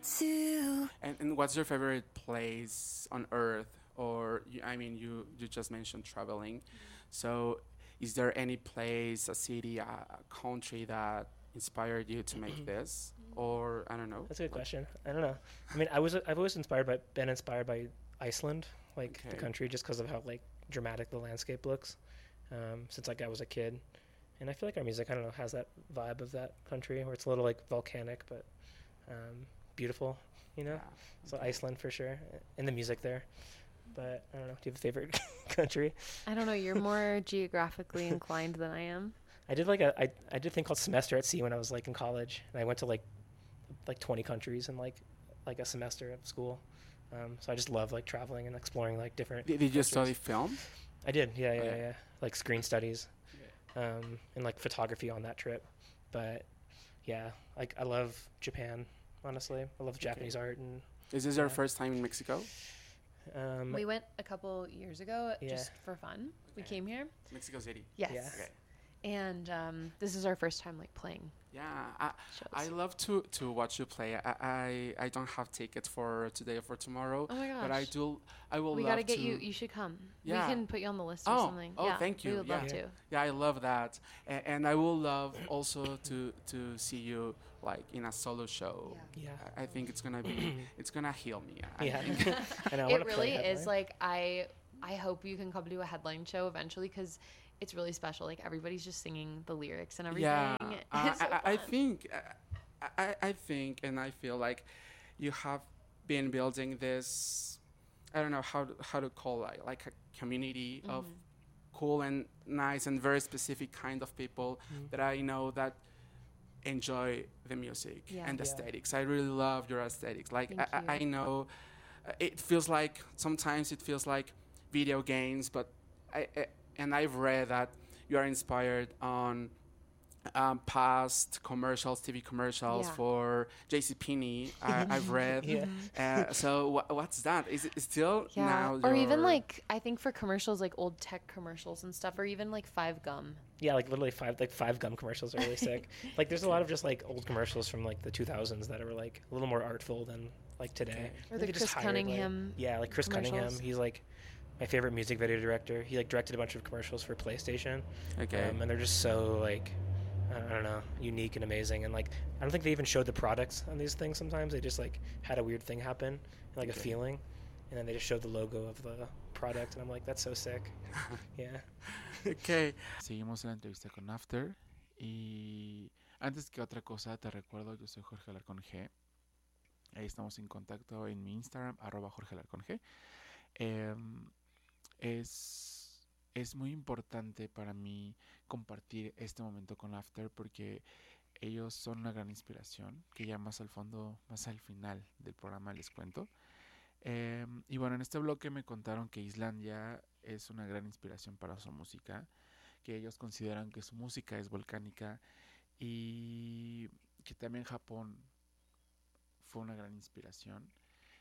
to. And what's your favorite place on Earth? Or you just mentioned traveling, so is there any place, a city, a country that inspired you to make this? Or I don't know. That's a good question. I don't know. I mean, I've always been inspired by Iceland, like the Okay. country, just because of how like dramatic the landscape looks. Since like I was a kid, and I feel like our music, I don't know, has that vibe of that country where it's a little like volcanic but beautiful, you know. Yeah. So Okay. Iceland for sure, and the music there. But I don't know. Do you have a favorite country? I don't know. You're more geographically inclined than I am. I did I did a thing called Semester at Sea when I was like in college, and I went to like 20 countries in like a semester of school. So I just love like traveling and exploring like different. Did you countries. study film? I did, yeah, Okay. like screen studies, and like photography on that trip. But yeah, like I love Japan. Honestly, I love Japanese art, and Is this your Yeah. first time in Mexico? We went a couple years ago Yeah. just for fun. We came here. Mexico City. Yes. Yeah. Okay. And this is our first time like playing Yeah, shows. I love to watch you play. I don't have tickets for today or for tomorrow, Oh my gosh. but I will we love gotta get to. you. You should come. Yeah. We can put you on the list or Oh, something. oh, yeah, thank you. We would Yeah. love to. Yeah, I love that, and I will love also to see you like in a solo show. yeah, I think it's gonna be it's gonna heal me. I yeah. think. And I It wanna really play is headline. like I hope you can come to a headline show eventually because it's really special. Like everybody's just singing the lyrics and everything. Yeah, It's so I fun. think I think and I feel like you have been building this. I don't know how to call it, like a community of cool and nice and very specific kind of people that I know that enjoy the music Yeah. and the Yeah. aesthetics. I really love your aesthetics. Like Thank I you. know it feels like sometimes it feels like video games, but and I've read that you are inspired on past commercials, TV commercials Yeah. for JCPenney. I've read. Yeah. So what's that? Is it still Yeah. now? Or even your- like I think for commercials like old tech commercials and stuff, or even like Five Gum. Yeah, like literally five gum commercials are really sick. Like there's a lot of just like old commercials from like the 2000s that are like a little more artful than like today. Okay. I Or think the they just Chris hired, Cunningham yeah, like Chris Cunningham. commercials. He's like my favorite music video director. He like directed a bunch of commercials for PlayStation. Okay. And they're just so like I don't know, unique and amazing. And like I don't think they even showed the products on these things sometimes. They just like had a weird thing happen, like a Okay. feeling, and then they just showed the logo of the product, and I'm like, that's so sick. Yeah. Okay. Seguimos en la entrevista con After. Y antes que otra cosa, te recuerdo, yo soy Jorge Alarcón G. Ahí estamos en contacto en mi Instagram, @Jorge Alarcón G. Em, es muy importante para mí compartir este momento con After porque ellos son una gran inspiración, que ya más al fondo, más al final del programa les cuento. Y bueno, en este bloque me contaron que Islandia es una gran inspiración para su música, que ellos consideran que su música es volcánica y que también Japón fue una gran inspiración.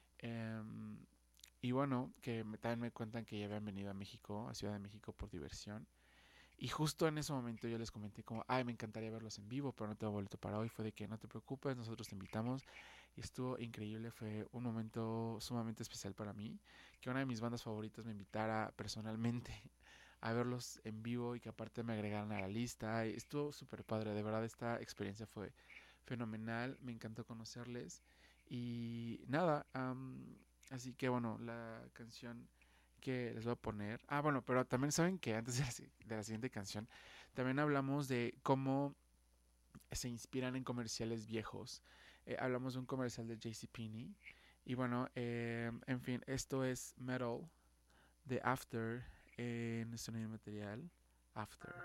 Y bueno, que también me cuentan que ya habían venido a México, a Ciudad de México por diversión. Y justo en ese momento yo les comenté como, ay, me encantaría verlos en vivo, pero no tengo boleto para hoy. Fue de que no te preocupes, nosotros te invitamos. Y estuvo increíble, fue un momento sumamente especial para mí, que una de mis bandas favoritas me invitara personalmente a verlos en vivo y que aparte me agregaran a la lista. Y estuvo súper padre, de verdad esta experiencia fue fenomenal, me encantó conocerles. Y nada, así que bueno, la canción que les voy a poner. Ah, bueno, pero también saben que antes de la siguiente canción, también hablamos de cómo se inspiran en comerciales viejos. Hablamos de un comercial de JCPenney. Y bueno, en fin, esto es Metal de After en Sonido Material. After.